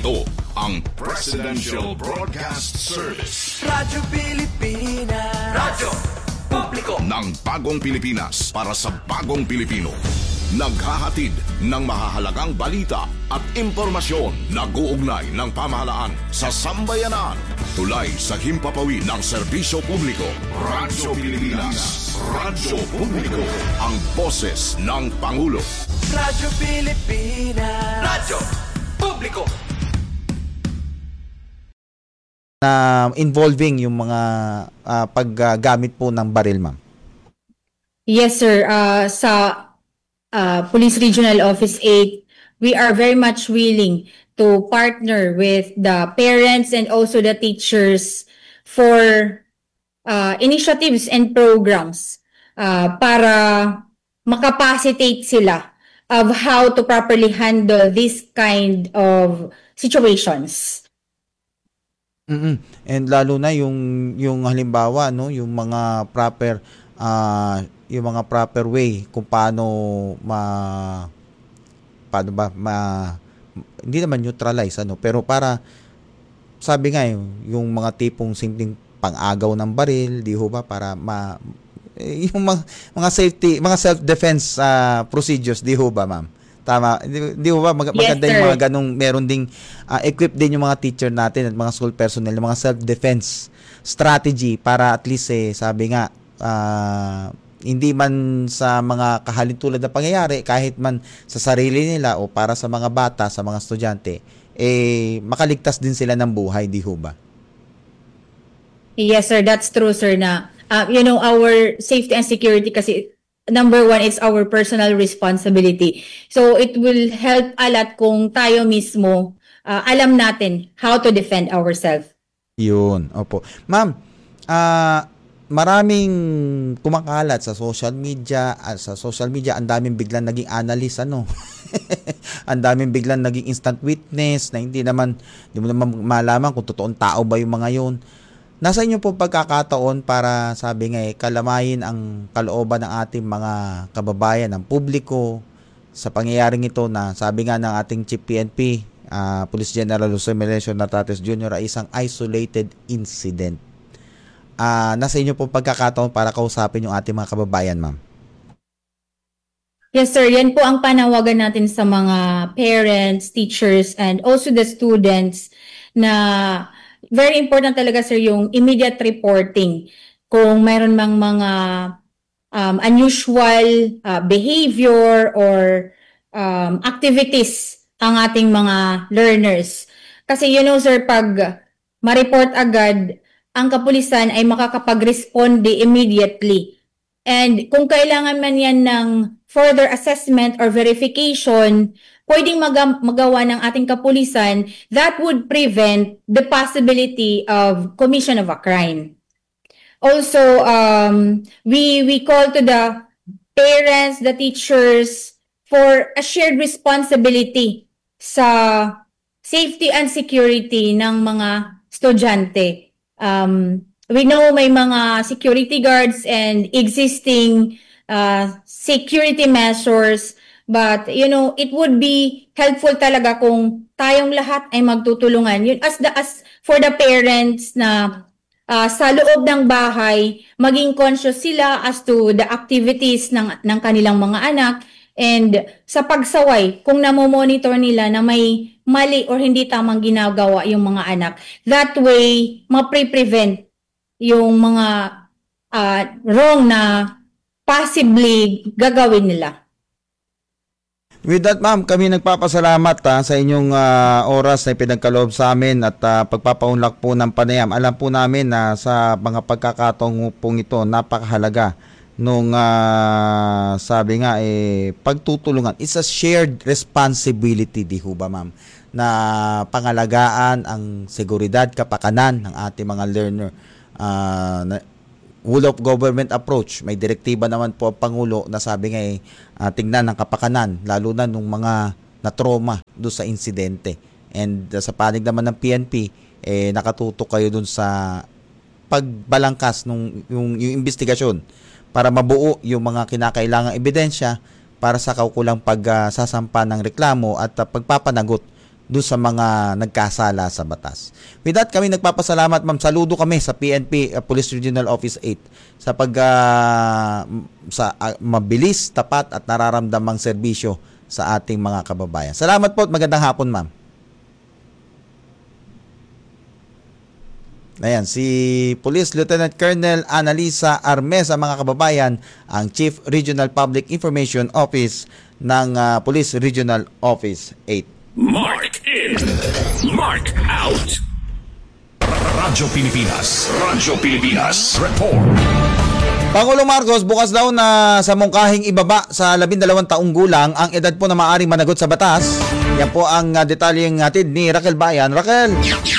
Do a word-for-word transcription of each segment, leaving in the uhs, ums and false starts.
Ito ang Presidential Broadcast Service. Radyo Pilipinas. Radyo Publiko ng bagong Pilipinas para sa bagong Pilipino. Naghahatid ng mahahalagang balita at impormasyon. Nag-uugnay ng pamahalaan sa sambayanan. Tulay sa himpapawid ng serbisyo publiko. Radyo Pilipinas. Radyo Publiko. Ang boses ng Pangulo. Radyo Pilipinas. Radyo Publiko. Na involving yung mga uh, paggamit po ng baril, ma'am. Yes, sir. Uh, sa uh, Police Regional Office eight, we are very much willing to partner with the parents and also the teachers for uh, initiatives and programs uh, para makapacitate sila of how to properly handle this kind of situations. Mm-mm. And lalo na yung yung halimbawa, no, yung mga proper uh, yung mga proper way kung paano ma paano ba ma hindi naman neutralize, ano, pero para sabi nga yung, yung mga tipong simpleng pang-agaw ng baril, di ho ba, para ma yung mga, mga safety, mga self-defense uh, procedures, di ho ba, ma'am? Tama, di, di ba mag- maganda yes, yung mga ganung, meron ding uh, equip din yung mga teacher natin at mga school personnel, yung mga self-defense strategy para at least eh, sabi nga, uh, hindi man sa mga kahalintulad na pangyayari, kahit man sa sarili nila o para sa mga bata, sa mga estudyante, eh, makaligtas din sila ng buhay, di ho ba? Yes, sir, that's true, sir, na, uh, you know, our safety and security kasi, number one, it's our personal responsibility. So, it will help a lot kung tayo mismo, uh, alam natin how to defend ourselves. Yun, opo. Ma'am, uh, maraming kumakalat sa social media, uh, sa social media, ang daming biglang naging analyst, ano? Ang daming biglang naging instant witness na hindi naman, hindi mo naman malaman kung totoong tao ba yung mga yun. Nasa inyo po pagkakataon para, sabi nga eh, kalamayin ang kalooban ng ating mga kababayan, ng publiko, sa pangyayaring ito na sabi nga ng ating Chief P N P, uh, Police General Jose Melencio Nartates Junior ay isang isolated incident. Uh, nasa inyo po pagkakataon para kausapin yung ating mga kababayan, ma'am. Yes, sir. Yan po ang panawagan natin sa mga parents, teachers, and also the students na very important talaga, sir, yung immediate reporting. Kung mayroon mang mga um, unusual uh, behavior or um, activities ang ating mga learners. Kasi, you know, sir, pag ma-report agad, ang kapulisan ay makakapag-responde immediately. And kung kailangan man yan ng further assessment or verification, pwedeng mag- magawa ng ating kapulisan that would prevent the possibility of commission of a crime. Also, um, we we call to the parents, the teachers, for a shared responsibility sa safety and security ng mga estudyante. Um, we know may mga security guards and existing uh, security measures. But, you know, it would be helpful talaga kung tayong lahat ay magtutulungan. Yun, as, the, as for the parents na uh, sa loob ng bahay, maging conscious sila as to the activities ng, ng kanilang mga anak. And sa pagsaway, kung namomonitor nila na may mali or hindi tamang ginagawa yung mga anak, that way, mapre-prevent yung mga uh, wrong na possibly gagawin nila. With that, ma'am, kami nagpapasalamat ha, sa inyong uh, oras na pinagkaloob sa amin at uh, pagpapaunlak po ng panayam. Alam po namin na sa mga pagkakataong pong ito, napakahalaga nung uh, sabi nga, eh, pagtutulungan. It's a shared responsibility, di ho ba, ma'am, na pangalagaan ang seguridad, kapakanan ng ating mga learner. Uh, na, whole of government approach. May direktiba naman po ang Pangulo na sabi nga eh, uh, tingnan ng kapakanan, lalo na nung mga na-trauma doon sa insidente. And uh, sa panig naman ng P N P, eh, nakatutok kayo doon sa pagbalangkas nung, yung, yung investigasyon para mabuo yung mga kinakailangang ebidensya para sa kaukulang pagsasampa uh, ng reklamo at uh, pagpapanagot do sa mga nagkasala sa batas. With that, kami nagpapasalamat, ma'am. Saludo kami sa P N P uh, Police Regional Office eight sa pag uh, sa uh, mabilis, tapat at nararamdamang serbisyo sa ating mga kababayan. Salamat po at magandang hapon, ma'am. Ayan, si Police Lieutenant Colonel Annalisa Armesa, mga kababayan, ang Chief Regional Public Information Office ng uh, Police Regional Office eight. Mark in, mark out. Radyo Pilipinas, Radyo Pilipinas, report. Pangulong Marcos, bukas daw na sa mungkahing ibaba sa labindalawang taong gulang ang edad po na maaaring managot sa batas. Yan po ang uh, detalyeng hatid ni Raquel Bayan. Raquel!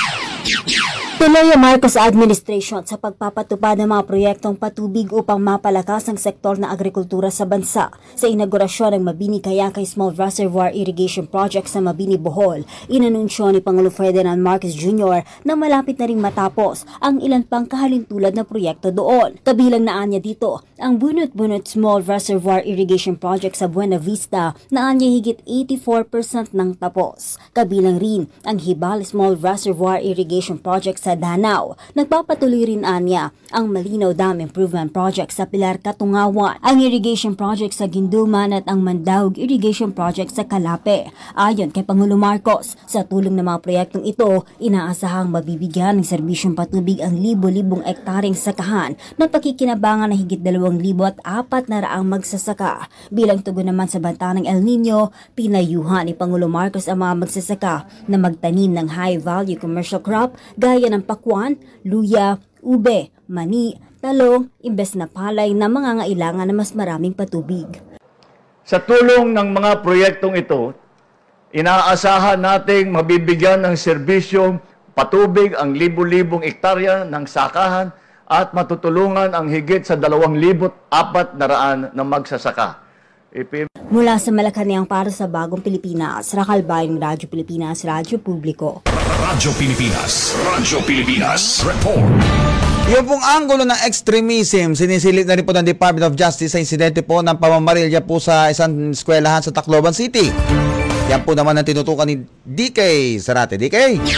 Tuloy ang Marcos administration sa pagpapatupad ng mga proyektong patubig upang mapalakas ang sektor na agrikultura sa bansa. Sa inaugurasyon ng Mabini Kayakay Small Reservoir Irrigation Project sa Mabini, Bohol, inanunsyo ni Pangulo Ferdinand Marcos Junior na malapit na ring matapos ang ilan pang kahalintulad na proyekto doon. Kabilang na anya dito ang Bunot-Bunot Small Reservoir Irrigation Project sa Buena Vista na anya higit eighty-four percent ng tapos. Kabilang rin ang Hibal Small Reservoir Irrigation Project sa Danao. Nagpapatuloy rin anya ang Malinaw Dam Improvement Project sa Pilar, Katungawan, ang irrigation project sa Ginduman at ang Mandaug Irrigation Project sa Calape. Ayon kay Pangulo Marcos, sa tulong ng mga proyektong ito, inaasahang mabibigyan ng serbisyong patubig ang libo-libong ektaryeng sakahan na pakikinabangan na higit dalawang libo at apat na raang magsasaka. Bilang tugon naman sa banta ng El Nino, pinayuhan ni Pangulo Marcos ang mga magsasaka na magtanim ng high-value commercial crop gaya ng pakwan, luya, ube, mani, talong, imbes na palay na mangangailangan na mas maraming patubig. Sa tulong ng mga proyektong ito, inaasahan nating mabibigyan ng serbisyo patubig ang libu-libong ektarya ng sakahan at matutulungan ang higit sa dalawang libot apat na raan na magsasaka. Ipim- Mula sa Malacanang para sa Bagong Pilipinas, Raquel Bayan, Radyo Pilipinas, Radyo Publiko. Radyo Pilipinas, Radyo Pilipinas, report. Yung pong anggulo ng extremism, sinisilip na rin po ng Department of Justice sa insidente po ng pamamarilya po sa isang eskwelahan sa Tacloban City. Yan po naman ang tinutukan ni D K Zarate. D K?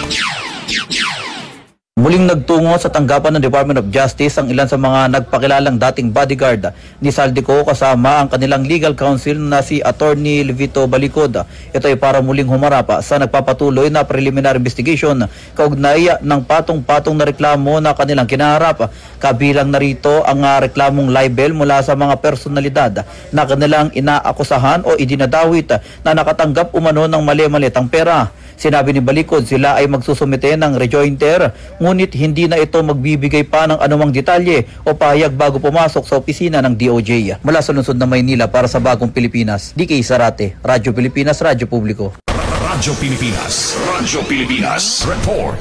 Muling nagtungo sa tanggapan ng Department of Justice ang ilan sa mga nagpakilalang dating bodyguard ni Saldico kasama ang kanilang legal counsel na si Attorney Levito Balicod. Ito ay para muling humarap sa nagpapatuloy na preliminary investigation kaugnay ng patong-patong na reklamo na kanilang kinaharap. Kabilang narito ang reklamong libel mula sa mga personalidad na kanilang inaakusahan o idinadawit na nakatanggap umano ng mali-malitang pera. Sinabi ni Balicod sila ay magsusumite ng rejoinder, ngunit hindi na ito magbibigay pa ng anumang detalye o pahayag bago pumasok sa opisina ng D O J. Mula sa lungsod ng Maynila para sa Bagong Pilipinas, D K Zarate, Radyo Pilipinas, Radyo Publiko. Radyo Pilipinas, Radyo Pilipinas, report.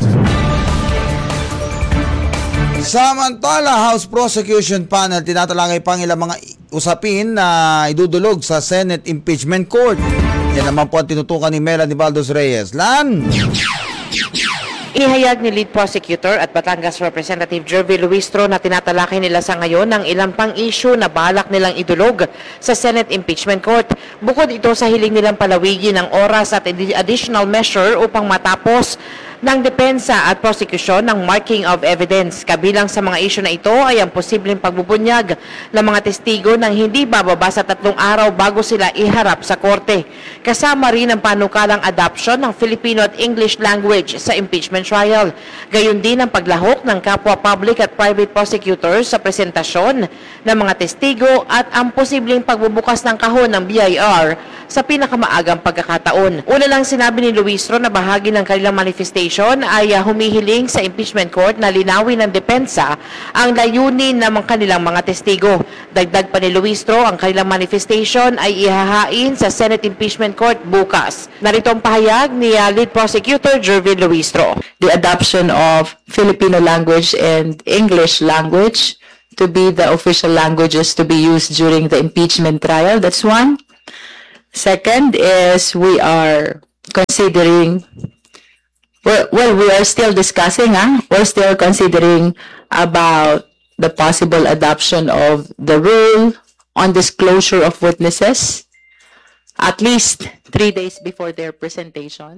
Samantala, House Prosecution Panel tinatalakay pang ilang mga usapin na idudulog sa Senate Impeachment Court. Yan naman po ang tinutukan ni Melanie Baldos Reyes. Lan! Ihayag ni Lead Prosecutor at Batangas Representative Jervy Luistro na tinatalakay nila sa ngayon ng ilang pang issue na balak nilang idulog sa Senate Impeachment Court. Bukod ito sa hiling nilang palawigin ng oras at additional measure upang matapos ng depensa at prosecution ng marking of evidence. Kabilang sa mga issue na ito ay ang posibleng pagbubunyag ng mga testigo nang hindi bababa sa tatlong araw bago sila iharap sa korte. Kasama rin ang panukalang adoption ng Filipino at English language sa impeachment trial. Gayon din ang paglahok ng kapwa public at private prosecutors sa presentasyon ng mga testigo at ang posibleng pagbubukas ng kahon ng B I R sa pinakamaagang pagkakataon. Una lang sinabi ni Luistro na bahagi ng kanilang manifestation ay uh, humihiling sa impeachment court na linawin ng depensa ang layunin ng kanilang mga testigo. Dagdag pa ni Luistro, ang kanilang manifestation ay ihahain sa Senate Impeachment Court bukas. Narito ang pahayag ni uh, Lead Prosecutor Jervin Luistro. The adoption of Filipino language and English language to be the official languages to be used during the impeachment trial. That's one. Second is we are considering, well, well we are still discussing, huh? We're still considering about the possible adoption of the rule on disclosure of witnesses at least three days before their presentation.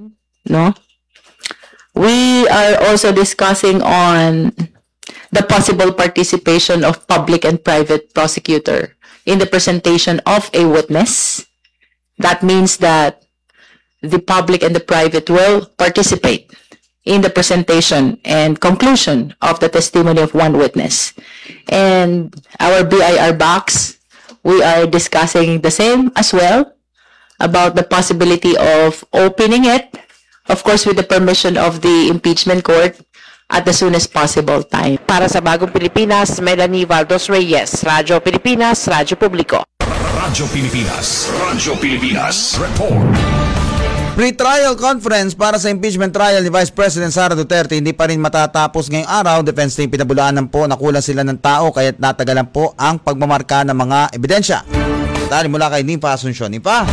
no? We are also discussing on the possible participation of public and private prosecutor in the presentation of a witness. That means that the public and the private will participate in the presentation and conclusion of the testimony of one witness. And our B I R box, we are discussing the same as well about the possibility of opening it, of course with the permission of the impeachment court, at the soonest possible time. Para sa Bagong Pilipinas, Melanie Valdos Reyes, Radyo Pilipinas, Radyo Publiko. Radyo Pilipinas, Radyo Pilipinas, report. Pre-trial conference para sa impeachment trial ni Vice President Sara Duterte hindi pa rin matatapos ngayong araw. Defense team pinabulaanan po na kulang sila ng tao kaya't natagalan po ang pagmamarka ng mga ebidensya. Detalye mula kay Nimpa Asuncion. Nimpa?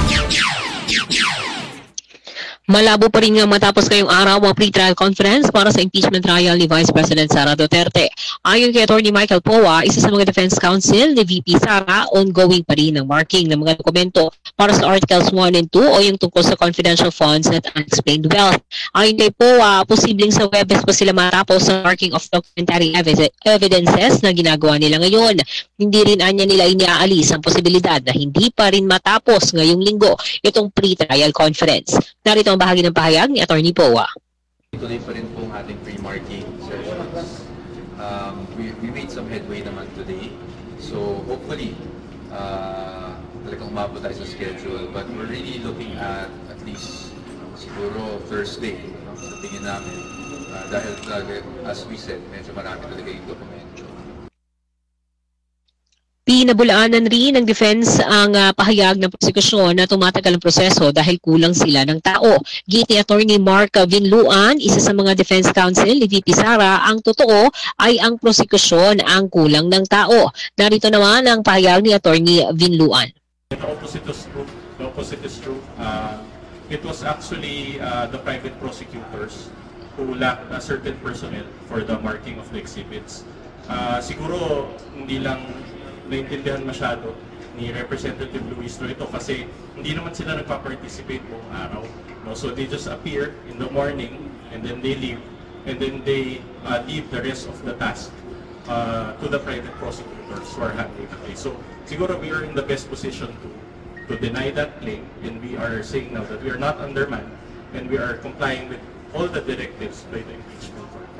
Malabo pa rin nga matapos ngayong araw ang pre-trial conference para sa impeachment trial ni Vice President Sara Duterte. Ayon kay Attorney Michael Poa, isa sa mga defense counsel ni V P Sara, ongoing pa rin ang marking ng mga dokumento para sa Articles one and two o yung tungkol sa confidential funds at unexplained wealth. Ayon kay Poa, posibleng sa Webes pa sila matapos sa marking of documentary evidences na ginagawa nila ngayon. Hindi rin anya nila iniaalis ang posibilidad na hindi pa rin matapos ngayong linggo itong pre-trial conference. Narito ang bahagi ng pahayag ni Attorney Poa. Tuloy pa rin pong ating pre-marking sessions. Um, we, we made some headway naman today. So hopefully, uh, talagang umabot tayo sa schedule. But we're really looking at at least siguro Thursday, no? Sa tingin namin. Uh, dahil talaga, as we said, medyo marami talaga yung dokumento. Pinabulaanan rin ng defense ang uh, pahayag ng prosekusyon na tumatagal ang proseso dahil kulang sila ng tao. Git ni Attorney Mark Vinluan, isa sa mga defense counsel ni V P Sara, ang totoo ay ang prosekusyon ang kulang ng tao. Narito naman ang pahayag ni Attorney Vinluan. The opposite is true. The opposite is true. Uh, it was actually uh, the private prosecutors who lacked a certain personnel for the marking of the exhibits. Uh, siguro hindi lang naintindihan masyado ni Representative Luistro ito kasi hindi naman sila nagpa-participate buong araw. No? So they just appear in the morning and then they leave and then they uh, leave the rest of the task uh, to the private prosecutors who are handling the case. So siguro we are in the best position to to deny that claim, and we are saying now that we are not undermanned and we are complying with all the directives by the impeachment court.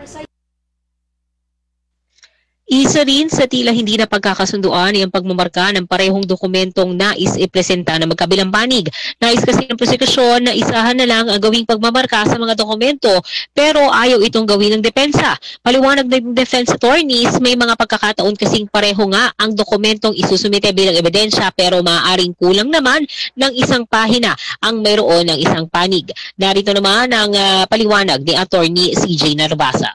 Isa rin sa tila hindi na pagkakasunduan ay ang pagmamarka ng parehong dokumentong nais ipresenta ng magkabilang panig. Nais kasi ng prosekusyon na isahan na lang ang gawing pagmamarka sa mga dokumento pero ayaw itong gawin ng depensa. Paliwanag ng defense attorneys, may mga pagkakataon kasing pareho nga ang dokumentong isusumite bilang ebidensya pero maaaring kulang naman ng isang pahina ang mayroon ng isang panig. Narito naman ang uh, paliwanag ni Attorney C J Narbasa.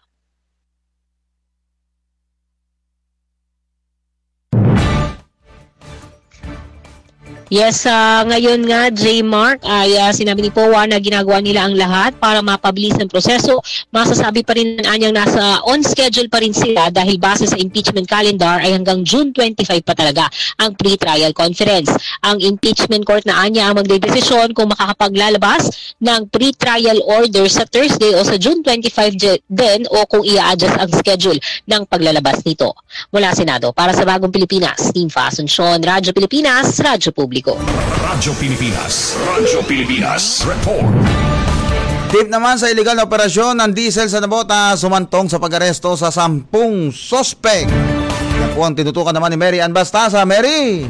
Yes, uh, ngayon nga, J. Mark, ay uh, sinabi ni Poa na ginagawa nila ang lahat para mapabilis ang proseso. Masasabi pa rin na anyang nasa on schedule pa rin sila dahil base sa impeachment calendar ay hanggang June twenty-five pa talaga ang pre-trial conference. Ang impeachment court na anya ang magdedesisyon kung makakapaglalabas ng pre-trial order sa Thursday o sa June twenty-five din o kung i-adjust ang schedule ng paglalabas nito. Mula Senado, para sa Bagong Pilipinas, Nimpa Asuncion, Radyo Pilipinas, Radyo Publiko. Radyo Pilipinas, Radyo Pilipinas, report. Tip naman sa illegal na operasyon ng diesel sa Nabota, sumantong sa pag-aresto sa sampung sospek. Yan po ang tinutukan naman ni Mary Ann Bastasa. Mary!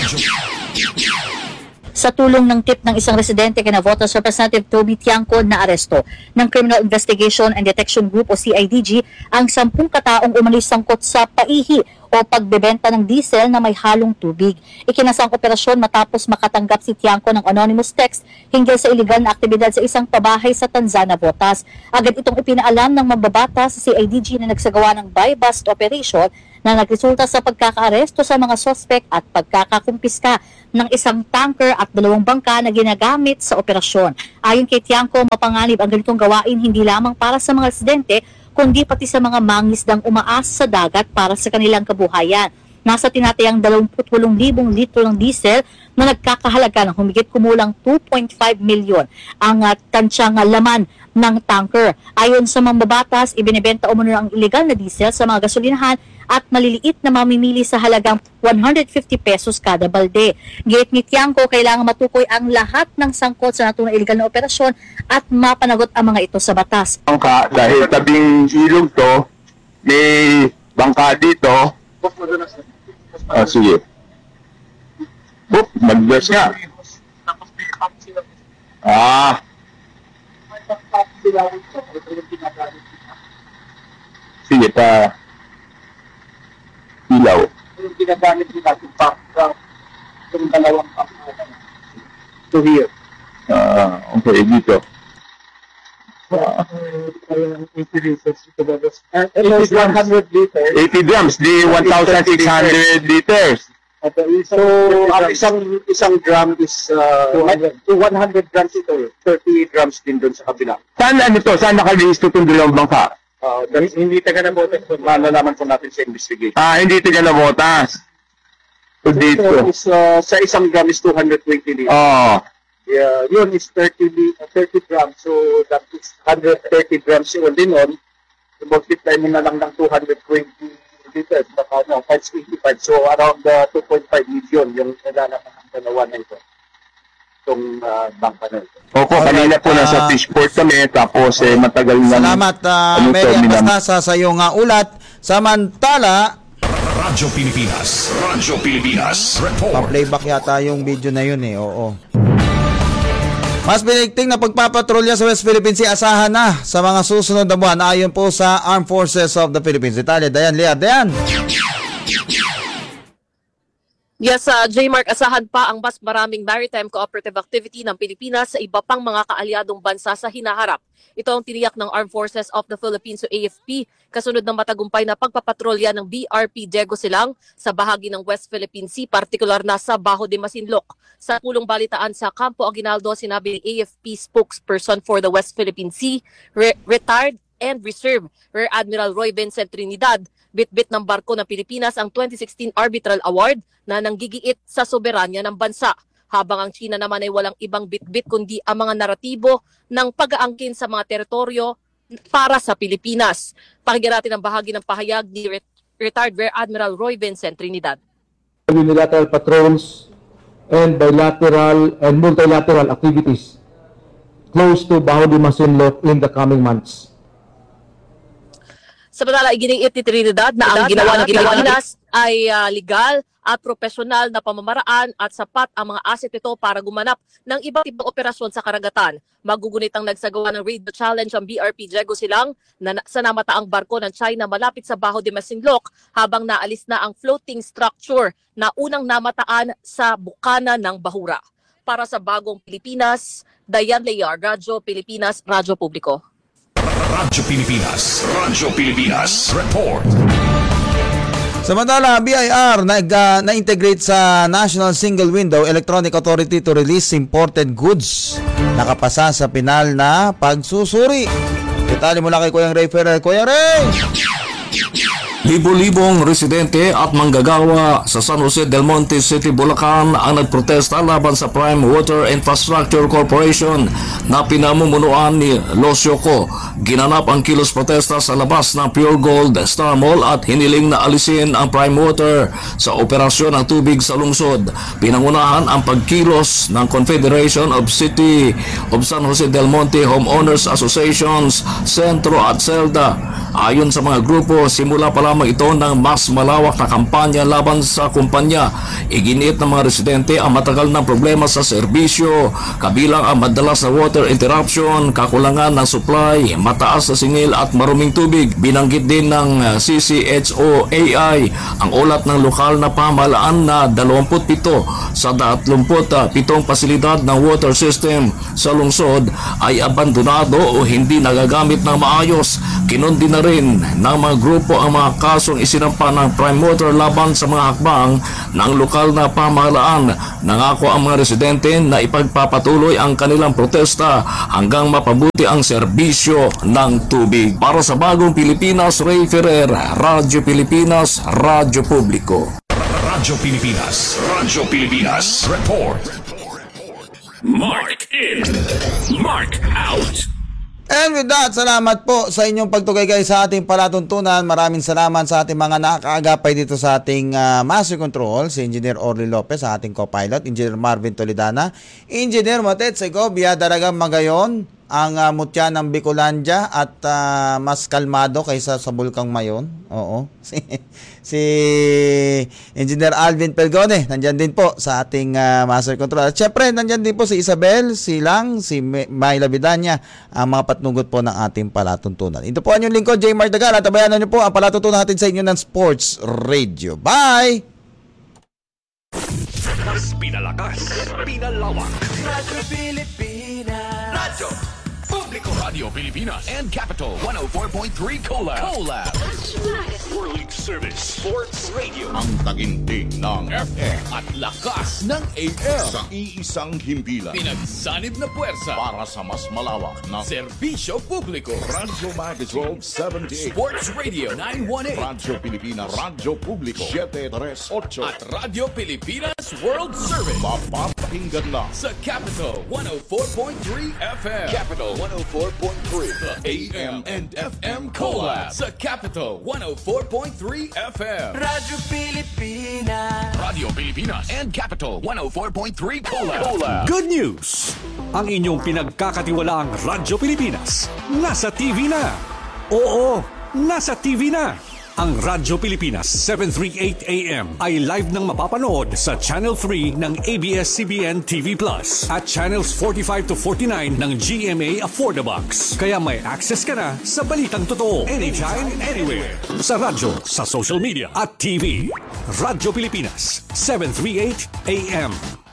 Sa tulong ng tip ng isang residente kina Navotas Representative Toby Tiangco na aresto ng Criminal Investigation and Detection Group o C I D G ang sampung kataong umalis sangkot sa paihi o pagbebenta ng diesel na may halong tubig. Ikinasang operasyon matapos makatanggap si Tiangco ng anonymous text hinggil sa iligal na aktibidad sa isang pabahay sa Tanzana, Navotas. Agad itong ipinaalam ng mambabata sa C I D G na nagsagawa ng buy-bust operation na nagresulta sa pagkakaaresto sa mga sospek at pagkakakumpiska ng isang tanker at dalawang bangka na ginagamit sa operasyon. Ayon kay Tiangco, mapanganib ang ganitong gawain hindi lamang para sa mga residente, kundi pati sa mga mangisdang umaasa sa dagat para sa kanilang kabuhayan. nasa tinatayang dalawampu't walong libong litro ng diesel na nagkakahalaga ng humigit kumulang two point five milyon ang uh, tansyang uh, laman ng tanker. Ayon sa mambabatas, ibinebenta umano ang illegal na diesel sa mga gasolinahan at maliliit na mamimili sa halagang one hundred fifty pesos kada balde. Gate ni Tiangco, kailangan matukoy ang lahat ng sangkot sa naturang illegal na operasyon at mapanagot ang mga ito sa batas. Bangka, dahil tabing ilog to, may bangka dito. Ah, sige. Boop, mag-bless nga. Ah. Sige pa. Ilaw. Yung ginagamit nila yung pump, yung dalawang pump to here. Ah, okay, dito. eighty liters. one hundred liters. eighty drums, di one thousand six hundred liters. So, ang isang isang drum is uh, one hundred drums ito, thirty drums din doon sa kabila. Saan ano to? Saan nakalista itong dalawang bangka? Uh, hindi taga na botas, malalaman po natin sa investigation. Ah, hindi taga na botas. So, dito is, uh, sa isang drum is two hundred twenty liters. Oh. Yeah, yun is thirty, thirty grams. So, that is one hundred thirty grams yun din on. I-multiply mo na lang ng two hundred twenty liters. Baka no, five eighty-five. So, around uh, two point five million yung nalalaman ng dalawa na ito. Itong uh, bangka na ito. Opo, kanina po uh, nasa fishport kami. Tapos, eh, matagal na. Salamat, uh, ano Mary Bastasa, sa iyong uh, ulat. Samantala, Radyo Pilipinas. Radyo Pilipinas. Report. Pa-playback yata yung video na yun eh. Oo. Mas binigting na pagpapatrolya sa West Philippine Sea, asahan na sa mga susunod na buwan ayon po sa Armed Forces of the Philippines. Detalye, Dayan Lea. Dayan. Yes, uh, J-Mark, asahan pa ang mas maraming maritime cooperative activity ng Pilipinas sa iba pang mga kaalyadong bansa sa hinaharap. Ito ang tiniyak ng Armed Forces of the Philippines o A F P kasunod ng matagumpay na pagpapatrolya ng B R P Diego Silang sa bahagi ng West Philippine Sea, partikular na sa Bajo de Masinloc. Sa pulong balitaan sa Campo Aguinaldo, sinabi ng A F P spokesperson for the West Philippine Sea, re- retired and reserve Rear Admiral Roy Vincent Trinidad, bitbit ng barko ng Pilipinas ang twenty sixteen Arbitral Award na nanggigiit sa soberanya ng bansa. Habang ang China naman ay walang ibang bitbit kundi ang mga naratibo ng pag-aangkin sa mga teritoryo para sa Pilipinas. Pakinggan natin ang bahagi ng pahayag ni Ret- retired Rear Admiral Roy Vincent Trinidad. Unilateral patrols and bilateral and multilateral activities close to Bajo de Masinloc in the coming months. Samantala, iginiit ni Trinidad na ang ginawa ng Pilipinas ay uh, legal at profesional na pamamaraan at sapat ang mga asset ito para gumanap ng iba't ibang operasyon sa karagatan. Magugunit ang nagsagawa ng radio challenge ang B R P Diego Silang na sa namataang barko ng China malapit sa Bajo de Masinloc habang naalis na ang floating structure na unang namataan sa bukana ng Bahura. Para sa Bagong Pilipinas, Dayan Leyar, Radyo Pilipinas, Radyo Publiko. Radyo Pilipinas. Radyo Pilipinas. Report. Samantala, B I R nag, uh, na-integrate sa National Single Window Electronic Authority to release imported goods. Nakapasa sa pinal na pagsusuri. Detalye mula kay Kuya Ray Ferrer. Kuya Ray! Libo-libong residente at manggagawa sa San Jose del Monte City, Bulacan ang nagprotesta laban sa Prime Water Infrastructure Corporation na pinamumunuan ni Losioco. Ginanap ang kilos protesta sa labas ng Pure Gold Star Mall at hiniling na alisin ang Prime Water sa operasyon ng tubig sa lungsod. Pinangunahan ang pagkilos ng Confederation of City of San Jose del Monte Homeowners Associations, Centro at Celda. Ayon sa mga grupo, simula pa lamang ito ng mas malawak na kampanya laban sa kumpanya. Iginiit ng mga residente ang matagal na problema sa serbisyo, kabilang ang madalas na water interruption, kakulangan ng supply, mataas na singil at maruming tubig. Binanggit din ng C C H O A I ang ulat ng lokal na pamahalaan na dalawampu't pito sa tatlumput pitong pasilidad ng water system sa lungsod ay abandonado o hindi nagagamit ng maayos. Kinundi na rin ng mga grupo ang mga kasong isinampa ng Prime Water laban sa mga hakbang ng lokal na pamahalaan. Nangako ang mga residente na ipagpapatuloy ang kanilang protesta hanggang mapabuti ang serbisyo ng tubig. Para sa Bagong Pilipinas, Ray Ferrer, Radyo Pilipinas, Radyo Publiko. Radyo Pilipinas. Radyo Pilipinas. Report. Mark in. Mark out. And with that, salamat po sa inyong pagtugaygay sa ating palatuntunan. Maraming salamat sa ating mga nakakaagapay dito sa ating uh, Master Control, si Engineer Orly Lopez, sa ating co-pilot, Engineer Marvin Toledana, Engineer Motet Segovia, Daragang Magayon, ang uh, mutya ng Bicolandia at uh, mas kalmado kaysa sa Bulkang Mayon. Oo. Si, si Engineer Alvin Pelgone, nandyan din po sa ating uh, Master Control. At syempre, nandyan din po si Isabel, si Lang, si Mayla Vidanya, ang mga patnugot po ng ating palatuntunan. Ito po ang inyong lingkod, J. Mark Dagal, at tabayanan niyo po ang palatuntunan natin sa inyo ng Sports Radio. Bye! Mas pinalakas, pinalawak. Radyo Pilipinas. Radyo Publiko. Radio Pilipinas and Capital one oh four point three Collab. Collab. World Service Sports Radio. Ang taginting ng F M at lakas ng A M. Sa iisang himpilan. Pinagsanib na puwersa para sa mas malawak na serbisyo publiko. Radyo Magazine seventy-eight. Sports Radio nine eighteen. Radyo Pilipinas. Radyo Publiko seven thirty-eight. At Radio Pilipinas World Service. Mapapakinggan na sa Capital one oh four point three F M. Capital one oh four point three. The A M and F M Collab sa Capital one oh four point three F M. Radyo Pilipinas. Radio Pilipinas and Capital one oh four point three Collab. Collab. Good news! Ang inyong pinagkakatiwalaang Radyo Pilipinas nasa T V na. Oo, nasa T V na. Ang Radyo Pilipinas seven thirty-eight A M ay live nang mapapanood sa Channel three ng A B S C B N T V Plus at Channels forty-five to forty-nine ng G M A Affordabox. Kaya may access ka na sa balitang totoo anytime, anywhere. Sa radyo, sa social media at T V. Radyo Pilipinas seven thirty-eight A M.